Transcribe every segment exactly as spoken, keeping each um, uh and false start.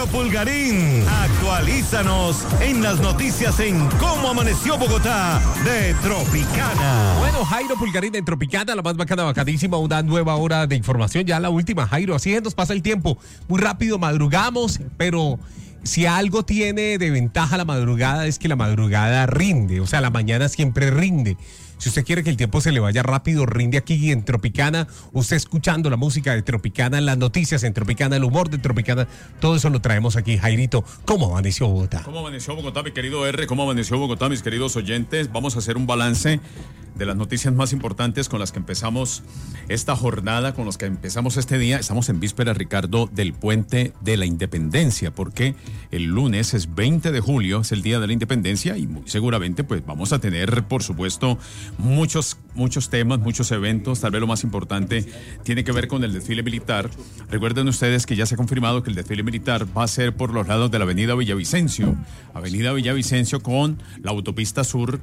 Jairo Pulgarín, actualízanos en las noticias en Cómo Amaneció Bogotá de Tropicana. Bueno, Jairo Pulgarín de Tropicana, la más bacana, bacadísima, una nueva hora de información, ya la última, Jairo, así es, nos pasa el tiempo, muy rápido, madrugamos, pero si algo tiene de ventaja la madrugada es que la madrugada rinde, o sea, la mañana siempre rinde. Si usted quiere que el tiempo se le vaya rápido, rinde aquí en Tropicana, usted escuchando la música de Tropicana, las noticias en Tropicana, el humor de Tropicana, todo eso lo traemos aquí. Jairito, ¿cómo amaneció Bogotá? ¿Cómo amaneció Bogotá, mi querido R? ¿Cómo amaneció Bogotá, mis queridos oyentes? Vamos a hacer un balance de las noticias más importantes con las que empezamos esta jornada, con las que empezamos este día. Estamos en víspera, Ricardo, del Puente de la Independencia, porque el lunes es veinte de julio, es el Día de la Independencia, y muy seguramente pues vamos a tener, por supuesto, muchos, muchos temas, muchos eventos. Tal vez lo más importante tiene que ver con el desfile militar. Recuerden ustedes que ya se ha confirmado que el desfile militar va a ser por los lados de la avenida Villavicencio, avenida Villavicencio con la autopista sur.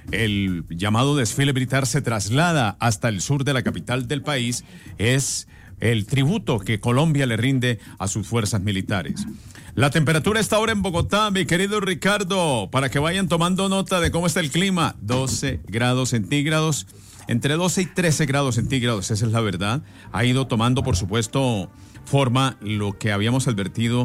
El llamado desfile militar se traslada hasta el sur de la capital del país. Es el tributo que Colombia le rinde a sus fuerzas militares. La temperatura está ahora en Bogotá, mi querido Ricardo, para que vayan tomando nota de cómo está el clima. doce grados centígrados, entre doce y trece grados centígrados, esa es la verdad. Ha ido tomando, por supuesto, forma lo que habíamos advertido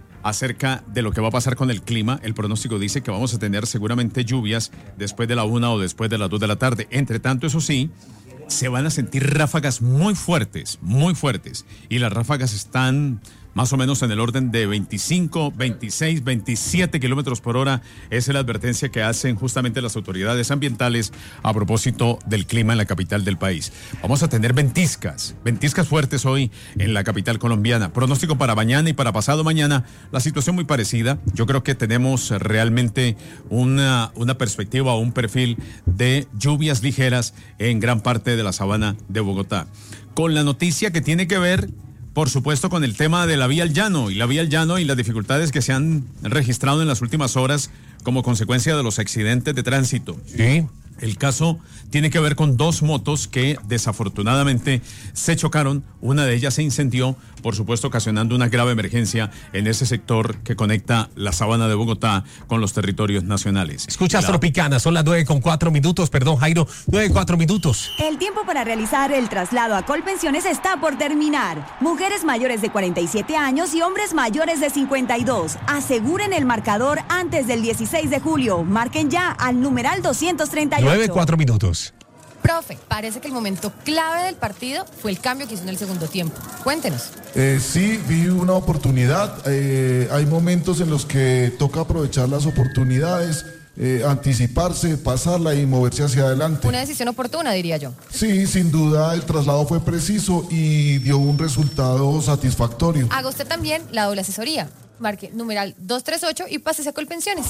acerca de lo que va a pasar con el clima. El pronóstico dice que vamos a tener seguramente lluvias después de la una o después de las dos de la tarde. Entre tanto, eso sí, se van a sentir ráfagas muy fuertes, muy fuertes. Y las ráfagas están más o menos en el orden de veinticinco, veintiséis, veintisiete kilómetros por hora. Esa es la advertencia que hacen justamente las autoridades ambientales a propósito del clima en la capital del país. Vamos a tener ventiscas, ventiscas fuertes hoy en la capital colombiana. Pronóstico para mañana y para pasado mañana, la situación muy parecida. Yo creo que tenemos realmente una, una perspectiva o un perfil de lluvias ligeras en gran parte de la sabana de Bogotá. Con la noticia que tiene que ver, por supuesto, con el tema de la vía al llano y la vía al llano y las dificultades que se han registrado en las últimas horas como consecuencia de los accidentes de tránsito. Sí. El caso tiene que ver con dos motos que desafortunadamente se chocaron. Una de ellas se incendió, por supuesto, ocasionando una grave emergencia en ese sector que conecta la sabana de Bogotá con los territorios nacionales. Escuchas la... Tropicana, son las nueve con cuatro minutos, perdón, Jairo, nueve con cuatro minutos. El tiempo para realizar el traslado a Colpensiones está por terminar. Mujeres mayores de cuarenta y siete años y hombres mayores de cincuenta y dos. Aseguren el marcador antes del dieciséis de julio. Marquen ya al numeral doscientos treinta y ocho. nueve, cuatro minutos. Profe, parece que el momento clave del partido fue el cambio que hizo en el segundo tiempo. Cuéntenos. Eh, sí, vi una oportunidad. Eh, hay momentos en los que toca aprovechar las oportunidades, eh, anticiparse, pasarla y moverse hacia adelante. Una decisión oportuna, diría yo. Sí, sin duda el traslado fue preciso y dio un resultado satisfactorio. Haga usted también la doble asesoría. Marque numeral doscientos treinta y ocho y pásese a Colpensiones.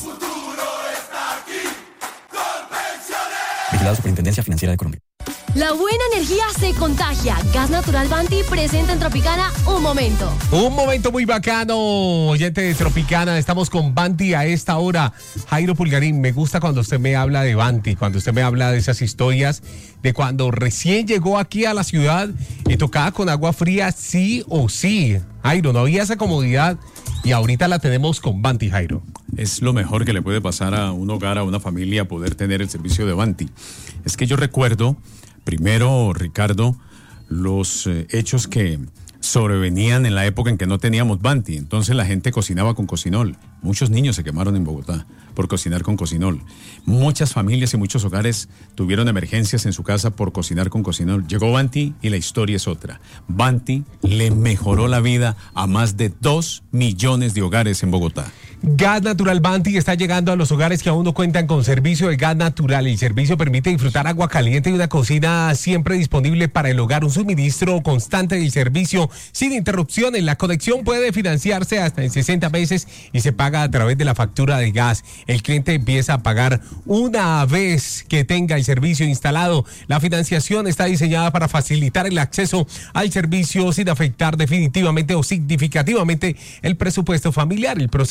Vigilado Superintendencia Financiera de Colombia. La buena energía se contagia. Gas Natural Banti presenta en Tropicana un momento. Un momento muy bacano, oyente de Tropicana. Estamos con Banti a esta hora. Jairo Pulgarín, me gusta cuando usted me habla de Banti, cuando usted me habla de esas historias, de cuando recién llegó aquí a la ciudad y tocaba con agua fría sí o sí. Jairo, no había esa comodidad y ahorita la tenemos con Banti, Jairo. Es lo mejor que le puede pasar a un hogar, a una familia, poder tener el servicio de Banti. Es que yo recuerdo, primero, Ricardo, los eh, hechos que sobrevenían en la época en que no teníamos Banti. Entonces la gente cocinaba con cocinol. Muchos niños se quemaron en Bogotá por cocinar con cocinol. Muchas familias y muchos hogares tuvieron emergencias en su casa por cocinar con cocinol. Llegó Banti y la historia es otra. Banti le mejoró la vida a más de dos millones de hogares en Bogotá. Gas Natural Banti está llegando a los hogares que aún no cuentan con servicio de gas natural. El servicio permite disfrutar agua caliente y una cocina siempre disponible para el hogar. Un suministro constante del servicio sin interrupciones. La conexión puede financiarse hasta en sesenta meses y se paga a través de la factura de gas. El cliente empieza a pagar una vez que tenga el servicio instalado. La financiación está diseñada para facilitar el acceso al servicio sin afectar definitivamente o significativamente el presupuesto familiar. El proceso de conexión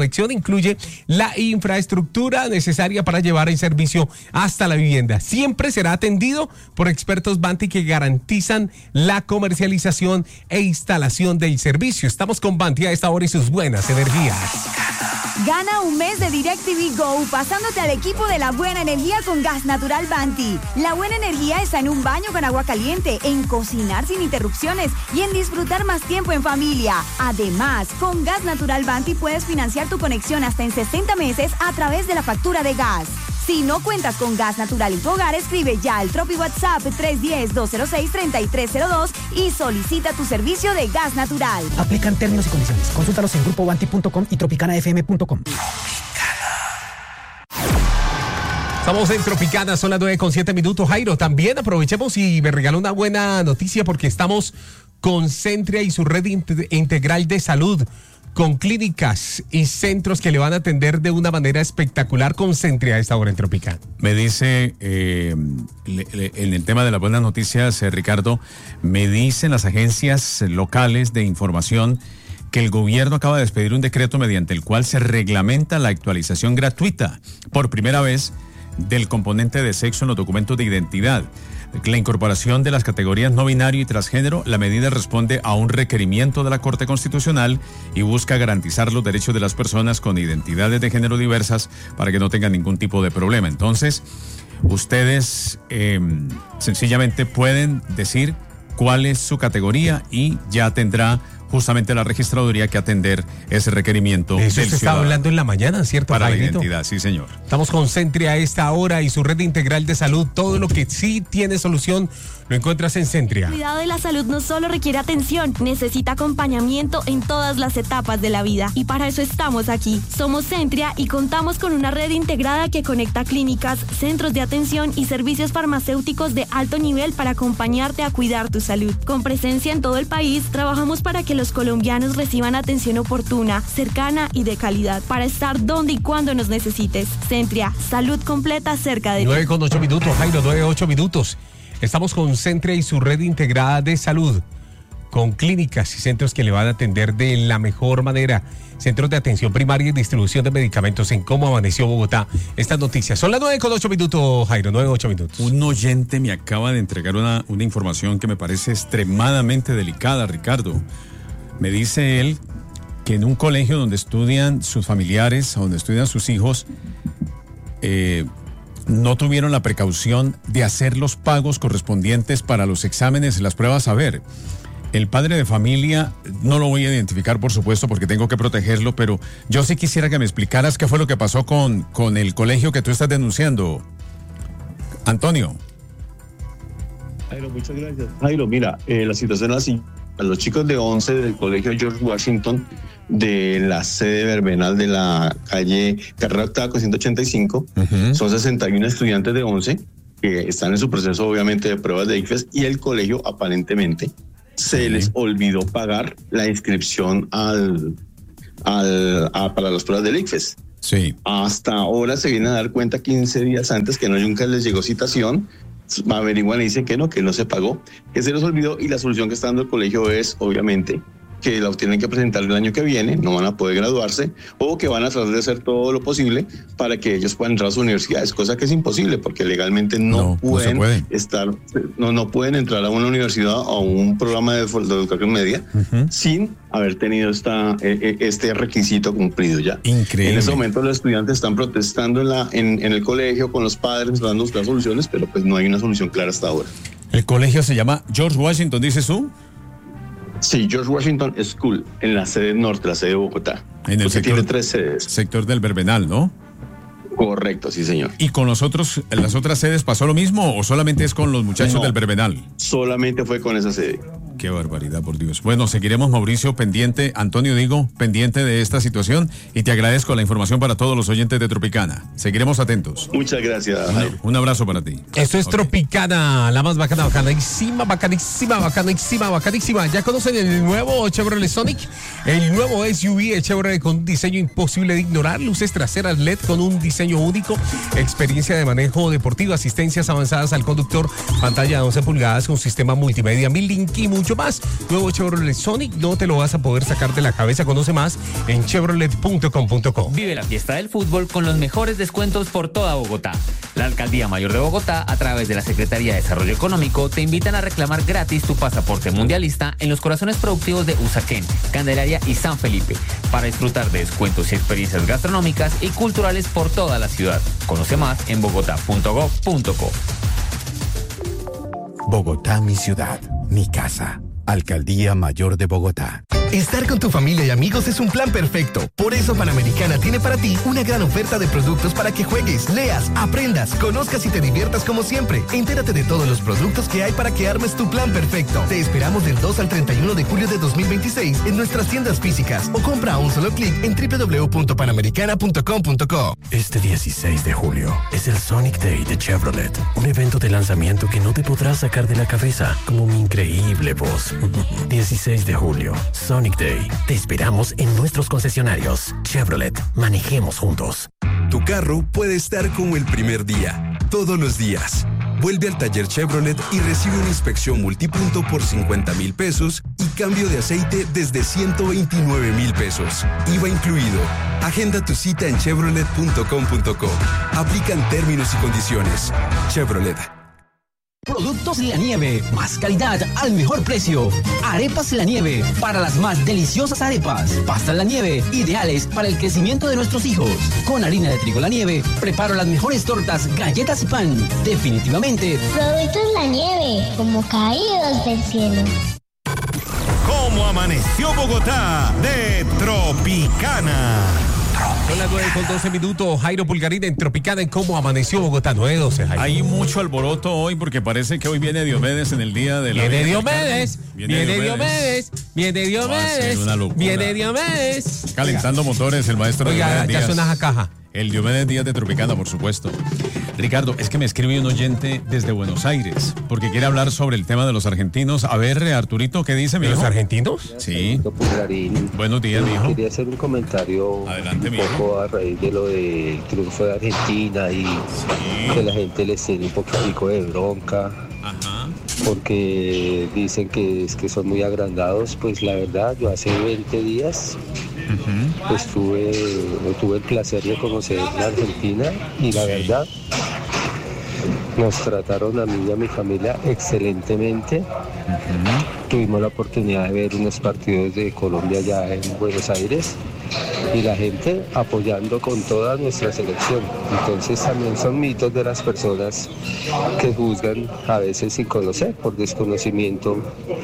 conexión incluye la infraestructura necesaria para llevar el servicio hasta la vivienda. Siempre será atendido por expertos Vanti que garantizan la comercialización e instalación del servicio. Estamos con Vanti a esta hora y sus buenas energías. Gana un mes de DirecTV Go pasándote al equipo de la buena energía con gas natural Vanti. La buena energía está en un baño con agua caliente, en cocinar sin interrupciones y en disfrutar más tiempo en familia. Además, con gas natural Vanti puedes financiar tu conexión hasta en sesenta meses a través de la factura de gas. Si no cuentas con gas natural en tu hogar, escribe ya al Tropi WhatsApp tres uno cero, dos cero seis, tres tres cero dos y solicita tu servicio de gas natural. Aplican términos y condiciones. Consúltalos en grupo vanti punto com y tropicana f m punto com. Estamos en Tropicana, son las nueve con siete minutos. Jairo, también aprovechemos y me regaló una buena noticia porque estamos con Centria y su red integral de salud, con clínicas y centros que le van a atender de una manera espectacular con Centria a esta hora en Tropicana. Me dice, eh, le, le, en el tema de las buenas noticias, eh, Ricardo, me dicen las agencias locales de información que el gobierno acaba de expedir un decreto mediante el cual se reglamenta la actualización gratuita por primera vez del componente de sexo en los documentos de identidad. La incorporación de las categorías no binario y transgénero, la medida responde a un requerimiento de la Corte Constitucional y busca garantizar los derechos de las personas con identidades de género diversas para que no tengan ningún tipo de problema. Entonces, ustedes eh, sencillamente pueden decir cuál es su categoría y ya tendrá justamente la registraduría que atender ese requerimiento. De eso del se estaba hablando en la mañana, ¿cierto? Para Jairito? la identidad, sí, señor. Estamos con Centria a esta hora y su red integral de salud. Todo lo que sí tiene solución lo encuentras en Centria. El cuidado de la salud no solo requiere atención, necesita acompañamiento en todas las etapas de la vida. Y para eso estamos aquí. Somos Centria y contamos con una red integrada que conecta clínicas, centros de atención y servicios farmacéuticos de alto nivel para acompañarte a cuidar tu salud. Con presencia en todo el país, trabajamos para que los colombianos reciban atención oportuna, cercana y de calidad, para estar donde y cuando nos necesites. Centria, salud completa cerca de ti. nueve con ocho minutos, Jairo, nueve ocho minutos. Estamos con Centria y su red integrada de salud, con clínicas y centros que le van a atender de la mejor manera. Centros de atención primaria y distribución de medicamentos en Cómo Amaneció Bogotá. Estas noticias son las nueve con ocho minutos, Jairo, nueve ocho minutos. Un oyente me acaba de entregar una, una información que me parece extremadamente delicada, Ricardo. Me dice él que en un colegio donde estudian sus familiares, donde estudian sus hijos, eh, no tuvieron la precaución de hacer los pagos correspondientes para los exámenes y las pruebas. A ver, el padre de familia, no lo voy a identificar, por supuesto, porque tengo que protegerlo, pero yo sí quisiera que me explicaras qué fue lo que pasó con, con el colegio que tú estás denunciando. Antonio. Jairo, muchas gracias. Jairo, mira, eh, la situación es así. A los chicos de once del colegio George Washington de la sede verbenal de la calle Carrera Octava con ciento ochenta y cinco, uh-huh. Son sesenta y uno estudiantes de once que están en su proceso obviamente de pruebas de I C F E S y el colegio aparentemente se uh-huh. les olvidó pagar la inscripción al, al a, para las pruebas del I C F E S. Sí. Hasta ahora se vienen a dar cuenta quince días antes que no nunca les llegó citación. Averiguan y dicen que no, que no se pagó, que se les olvidó, y la solución que está dando el colegio es, obviamente, que la tienen que presentar el año que viene, no van a poder graduarse, o que van a tratar de hacer todo lo posible para que ellos puedan entrar a sus universidades, cosa que es imposible porque legalmente no, no pueden no puede. estar, no, no pueden entrar a una universidad o a un programa de, de educación media uh-huh. sin haber tenido esta, eh, este requisito cumplido ya. Increíble. En ese momento los estudiantes están protestando en, la, en, en el colegio con los padres, tratando de buscar soluciones, pero pues no hay una solución clara hasta ahora. El colegio se llama George Washington, ¿dices tú? Sí, George Washington School, en la sede norte, la sede de Bogotá. En el sector, tiene tres sedes. Sector del Verbenal, ¿no? Correcto, sí, señor. ¿Y con los otros, las otras sedes pasó lo mismo o solamente es con los muchachos no, del Verbenal? Solamente fue con esa sede. Qué barbaridad, por Dios. Bueno, seguiremos, Mauricio, pendiente, Antonio, digo, pendiente de esta situación, y te agradezco la información para todos los oyentes de Tropicana. Seguiremos atentos. Muchas gracias. Un, un abrazo para ti. Esto es okay. Tropicana, la más bacana, bacanísima, bacanísima, bacanísima, bacanísima. ¿Ya conocen el nuevo Chevrolet Sonic? El nuevo S U V Chevrolet con un diseño imposible de ignorar, luces traseras L E D con un diseño único, experiencia de manejo deportivo, asistencias avanzadas al conductor, pantalla de once pulgadas con sistema multimedia, Mi Link y mucho mucho más. Nuevo Chevrolet Sonic, no te lo vas a poder sacar de la cabeza. Conoce más en chevrolet punto com punto co. Vive la fiesta del fútbol con los mejores descuentos por toda Bogotá. La Alcaldía Mayor de Bogotá, a través de la Secretaría de Desarrollo Económico, te invitan a reclamar gratis tu pasaporte mundialista en los corazones productivos de Usaquén, Candelaria y San Felipe, para disfrutar de descuentos y experiencias gastronómicas y culturales por toda la ciudad. Conoce más en bogotá punto gob punto co. Bogotá, mi ciudad, mi casa. Alcaldía Mayor de Bogotá. Estar con tu familia y amigos es un plan perfecto. Por eso Panamericana tiene para ti una gran oferta de productos para que juegues, leas, aprendas, conozcas y te diviertas como siempre. Entérate de todos los productos que hay para que armes tu plan perfecto. Te esperamos del dos al treinta y uno de julio de dos mil veintiséis en nuestras tiendas físicas o compra a un solo clic en doble u doble u doble u punto panamericana punto com punto co. Este dieciséis de julio es el Sonic Day de Chevrolet, un evento de lanzamiento que no te podrás sacar de la cabeza, como mi increíble voz. dieciséis de julio, Sonic Day. Te esperamos en nuestros concesionarios. Chevrolet, manejemos juntos. Tu carro puede estar como el primer día, todos los días. Vuelve al taller Chevrolet y recibe una inspección multipunto por cincuenta mil pesos y cambio de aceite desde ciento veintinueve mil pesos. I V A incluido. Agenda tu cita en chevrolet punto com punto co. Aplican términos y condiciones. Chevrolet. Productos La Nieve, más calidad al mejor precio. Arepas La Nieve, para las más deliciosas arepas. Pastas La Nieve, ideales para el crecimiento de nuestros hijos. Con harina de trigo La Nieve, preparo las mejores tortas, galletas y pan. Definitivamente. Productos La Nieve, como caídos del cielo. ¿Cómo amaneció Bogotá? De Tropicana. Son las nueve con doce minutos. Jairo Pulgarín en Tropicana en Cómo Amaneció Bogotá. nueve doce, Jairo. Hay mucho alboroto hoy porque parece que hoy viene Diomedes en el día de la... Viene Diomedes, viene Diomedes, viene Diomedes, viene Diomedes. Calentando motores el maestro Oiga, Diomedes ya Díaz. suena a caja. El Diomedes Díaz de Tropicana, por supuesto. Ricardo, es que me escribe un oyente desde Buenos Aires porque quiere hablar sobre el tema de los argentinos. A ver, Arturito, ¿qué dice, mi ¿De hijo? los argentinos? Sí. Buenos días, mi hijo. Quería hacer un comentario Adelante, un mi poco hijo. a raíz de lo del triunfo de Argentina y Sí. que la gente les tiene un poquitico de bronca. Ajá. Porque dicen que es que son muy agrandados. Pues la verdad, yo hace veinte días Uh-huh. estuve, tuve el placer de conocer la Argentina y la verdad nos trataron a mí y a mi familia excelentemente. Uh-huh. Tuvimos la oportunidad de ver unos partidos de Colombia allá en Buenos Aires y la gente apoyando con toda nuestra selección. Entonces también son mitos de las personas que juzgan a veces sin conocer, por desconocimiento.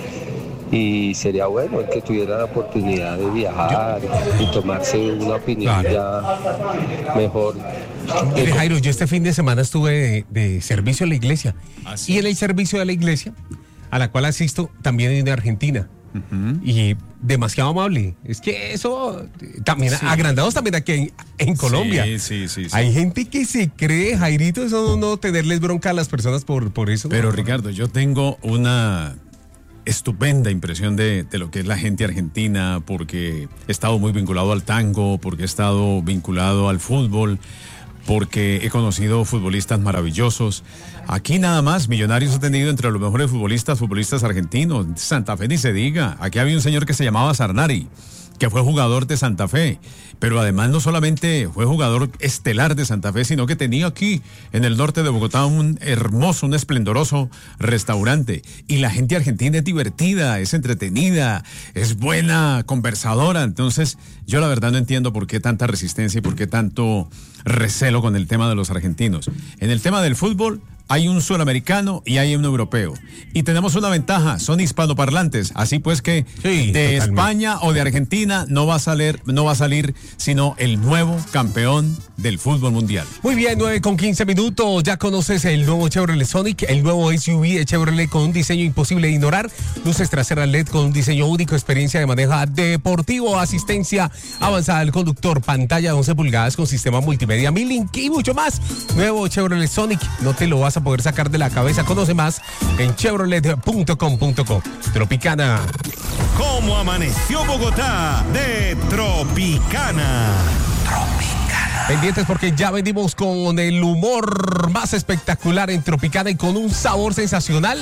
Y sería bueno el que tuviera la oportunidad de viajar y tomarse una opinión Claro. ya mejor. Mire, Jairo, yo este fin de semana estuve de, de servicio en la iglesia. ¿Ah, sí? Y en el servicio de la iglesia, a la cual asisto, también hay una argentina. Uh-huh. Y demasiado amable. Es que eso, también, Sí. agrandados también aquí en, en Colombia. Sí, sí, sí, sí. Hay gente que se cree, Jairito, eso no tenerles bronca a las personas por, por eso. Pero Ricardo, yo tengo una estupenda impresión de, de lo que es la gente argentina, porque he estado muy vinculado al tango, porque he estado vinculado al fútbol, porque he conocido futbolistas maravillosos. Aquí nada más, Millonarios ha tenido entre los mejores futbolistas, futbolistas argentinos. Santa Fe ni se diga. Aquí había un señor que se llamaba Zarnari, que fue jugador de Santa Fe, pero además no solamente fue jugador estelar de Santa Fe, sino que tenía aquí en el norte de Bogotá un hermoso, un esplendoroso restaurante. Y la gente argentina es divertida, es entretenida, es buena, conversadora. Entonces, yo la verdad no entiendo por qué tanta resistencia y por qué tanto recelo con el tema de los argentinos. En el tema del fútbol, hay un sudamericano y hay un europeo. Y tenemos una ventaja, son hispanoparlantes. Así pues que Sí, de totalmente. España o de Argentina no va a salir, no va a salir sino el nuevo campeón del fútbol mundial. Muy bien, nueve con quince minutos. Ya conoces el nuevo Chevrolet Sonic, el nuevo S U V de Chevrolet con un diseño imposible de ignorar. Luces traseras L E D con un diseño único, experiencia de manejo deportivo, asistencia avanzada al conductor, pantalla de once pulgadas con sistema multimedia Mi-Link y mucho más. Nuevo Chevrolet Sonic, no te lo vas a poder sacar de la cabeza. Conoce más en chevrolet punto com punto co. Tropicana. ¿Cómo amaneció Bogotá? De Tropicana. Pendientes porque ya venimos con el humor más espectacular en Tropicana y con un sabor sensacional.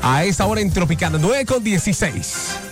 a esta hora en Tropicana, nueve con dieciséis.